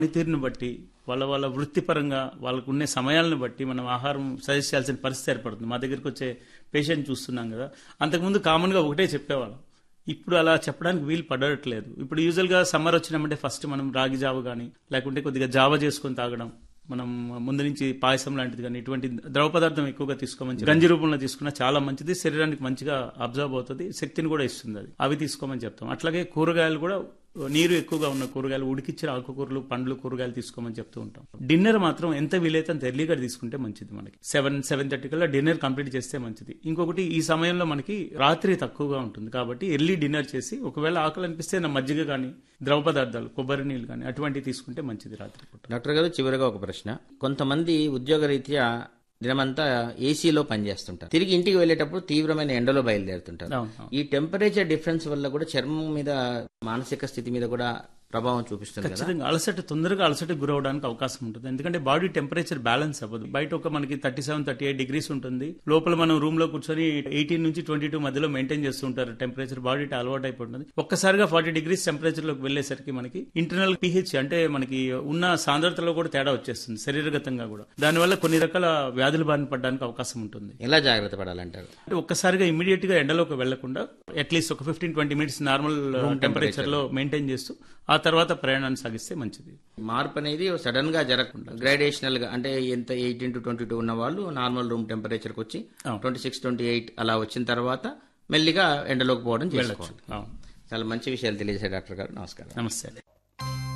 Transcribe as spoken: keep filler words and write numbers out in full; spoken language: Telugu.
పనితీరుని బట్టి వాళ్ళ వాళ్ళ వృత్తిపరంగా వాళ్ళకు ఉండే సమయాలను బట్టి మనం ఆహారం సజెస్ట్ చేయాల్సిన పరిస్థితి ఏర్పడుతుంది. మా దగ్గరికి వచ్చే పేషెంట్ చూస్తున్నాం కదా, అంతకుముందు కామన్గా ఒకటే చెప్పేవాళ్ళం. ఇప్పుడు అలా చెప్పడానికి వీలు పడట్లేదు. ఇప్పుడు యూజువల్గా సమ్మర్ వచ్చినామంటే ఫస్ట్ మనం రాగి జావ కానీ లేకుంటే కొద్దిగా జావ చేసుకొని తాగడం, మనం ముందు నుంచి పాయసం లాంటిది కానీ ఇటువంటి ద్రవ పదార్థం ఎక్కువగా తీసుకోమని, గంజి రూపంలో తీసుకున్నా చాలా మంచిది, శరీరానికి మంచిగా అబ్జర్వ్ అవుతుంది, శక్తిని కూడా ఇస్తుంది. అది అవి తీసుకోమని చెప్తాం. అట్లాగే కూరగాయలు కూడా నీరు ఎక్కువగా ఉన్న కూరగాయలు, ఉడికిచ్చిన ఆకుకూరలు, పండ్లు, కూరగాయలు తీసుకోమని చెప్తూ ఉంటాం. డిన్నర్ మాత్రం ఎంత వీలైతే అంత ఎర్లీగా తీసుకుంటే మంచిది. మనకి సెవెన్ సెవెన్ థర్టీ కల్లా డిన్నర్ కంప్లీట్ చేస్తే మంచిది. ఇంకొకటి, ఈ సమయంలో మనకి రాత్రి తక్కువగా ఉంటుంది కాబట్టి ఎర్లీ డిన్నర్ చేసి ఒకవేళ ఆకలి అనిపిస్తే నా మజ్జిగ కానీ ద్రవ పదార్థాలు, కొబ్బరి నీళ్ళు కానీ అటువంటివి తీసుకుంటే మంచిది రాత్రి పూట. డాక్టర్ గారు, చివరిగా ఒక ప్రశ్న. కొంతమంది ఉద్యోగరీత్యా దినమంతా ఏసీలో పనిచేస్తుంటారు, తిరిగి ఇంటికి వెళ్లేటప్పుడు తీవ్రమైన ఎండలో బయలుదేరుతుంటారు. ఈ టెంపరేచర్ డిఫరెన్స్ వల్ల కూడా చర్మం మీద, మానసిక స్థితి మీద కూడా ప్రభావం చూపిస్తుంది. ఖచ్చితంగా అలసట, తొందరగా అలసటకు గురవడానికి అవకాశం ఉంటుంది. ఎందుకంటే బాడీ టెంపరేచర్ బ్యాలెన్స్ అవ్వదు. బయట ఒక మనకి thirty seven thirty eight degrees ఉంటుంది, లోపల మనం రూమ్ లో కూర్చొని ఎయిటీన్ నుంచి ట్వంటీ టూ మధ్యలో మెయింటైన్ చేస్తూ ఉంటారు టెంపరేచర్. బాడీ అలవాటు అయిపోతుంది. ఒక్కసారిగా ఫార్టీ డిగ్రీస్ టెంపరేచర్ లోకి వెళ్లేసరికి మనకి ఇంటర్నల్ పిహెచ్ అంటే మనకి ఉన్న సాంద్రతలో కూడా తేడా వచ్చేస్తుంది, శరీరగతంగా కూడా. దానివల్ల కొన్ని రకాల వ్యాధులు బారిన పడడానికి అవకాశం ఉంటుంది. ఎలా జాగ్రత్త పడాలంటారు? అంటే ఒక్కసారిగా ఇమీడియట్ గా ఎండలోకి వెళ్లకుండా అట్లీస్ట్ ఒక fifteen twenty minutes normal temperature లో మెయింటైన్ చేస్తూ ఆ తర్వాత ప్రయాణాన్ని సాగిస్తే మంచిది. మార్పు అనేది సడన్ గా జరగకుండా గ్రాడేషనల్ గా, అంటే ఎంత ఎయిటీన్ టు ట్వంటీ టూ ఉన్న వాళ్ళు నార్మల్ రూమ్ టెంపరేచర్ కి వచ్చి ట్వంటీ సిక్స్ ట్వంటీ ఎయిట్ అలా వచ్చిన తర్వాత మెల్లిగా ఎండలోకి పోవడం చేసుకోవాలి. చాలా మంచి విషయాలు తెలియజేశారు డాక్టర్ గారు. నమస్కారం. నమస్తే.